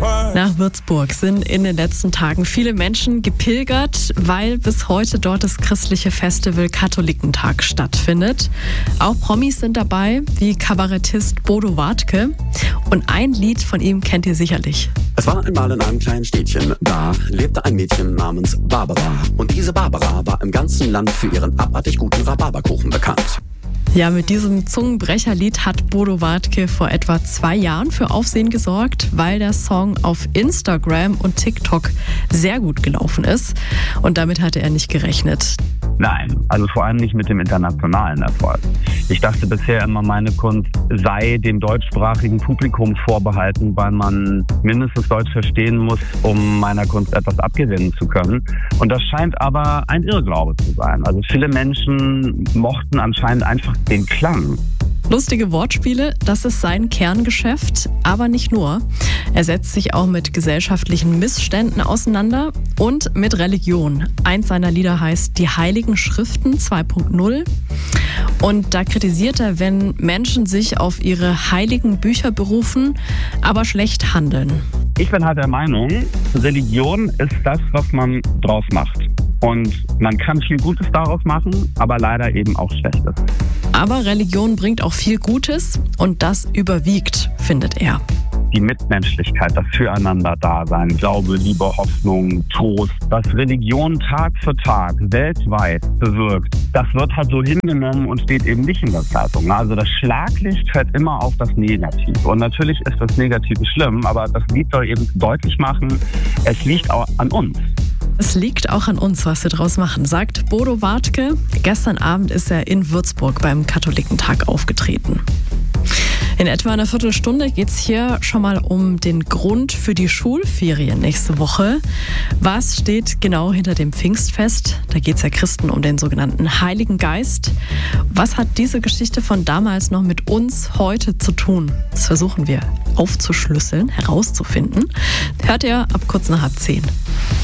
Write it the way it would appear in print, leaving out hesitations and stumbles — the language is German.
Nach Würzburg sind in den letzten Tagen viele Menschen gepilgert, weil bis heute dort das christliche Festival Katholikentag stattfindet. Auch Promis sind dabei, wie Kabarettist Bodo Wartke. Und ein Lied von ihm kennt ihr sicherlich. Es war einmal in einem kleinen Städtchen, da lebte ein Mädchen namens Barbara. Und diese Barbara war im ganzen Land für ihren abartig guten Rhabarberkuchen bekannt. Ja, mit diesem Zungenbrecherlied hat Bodo Wartke vor etwa 2 Jahren für Aufsehen gesorgt, weil der Song auf Instagram und TikTok sehr gut gelaufen ist. Und damit hatte er nicht gerechnet. Nein, also vor allem nicht mit dem internationalen Erfolg. Ich dachte bisher immer, meine Kunst sei dem deutschsprachigen Publikum vorbehalten, weil man mindestens Deutsch verstehen muss, um meiner Kunst etwas abgewinnen zu können. Und das scheint aber ein Irrglaube zu sein. Also viele Menschen mochten anscheinend einfach den Klang. Lustige Wortspiele, das ist sein Kerngeschäft, aber nicht nur. Er setzt sich auch mit gesellschaftlichen Missständen auseinander und mit Religion. Eins seiner Lieder heißt Die Heiligen Schriften 2.0. Und da kritisiert er, wenn Menschen sich auf ihre heiligen Bücher berufen, aber schlecht handeln. Ich bin halt der Meinung, Religion ist das, was man draus macht. Und man kann viel Gutes daraus machen, aber leider eben auch Schlechtes. Aber Religion bringt auch viel Gutes und das überwiegt, findet er. Die Mitmenschlichkeit, das Füreinander-Dasein, Glaube, Liebe, Hoffnung, Trost, was Religion Tag für Tag weltweit bewirkt, das wird halt so hingenommen und steht eben nicht in der Zeitung. Also das Schlaglicht fällt immer auf das Negative. Und natürlich ist das Negative schlimm, aber das Lied soll eben deutlich machen, es liegt auch an uns. Es liegt auch an uns, was wir draus machen, sagt Bodo Wartke. Gestern Abend ist er in Würzburg beim Katholikentag aufgetreten. In etwa einer Viertelstunde geht es hier schon mal um den Grund für die Schulferien nächste Woche. Was steht genau hinter dem Pfingstfest? Da geht es ja Christen um den sogenannten Heiligen Geist. Was hat diese Geschichte von damals noch mit uns heute zu tun? Das versuchen wir aufzuschlüsseln, herauszufinden. Hört ihr ab kurz nach 9:30.